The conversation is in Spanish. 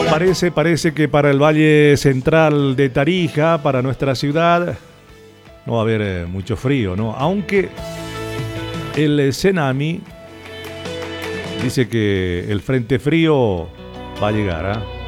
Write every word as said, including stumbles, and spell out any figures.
Parece, parece que para el Valle Central de Tarija, para nuestra ciudad, no va a haber eh, mucho frío, ¿no? Aunque el Cenami dice que el frente frío va a llegar, ¿ah? ¿eh?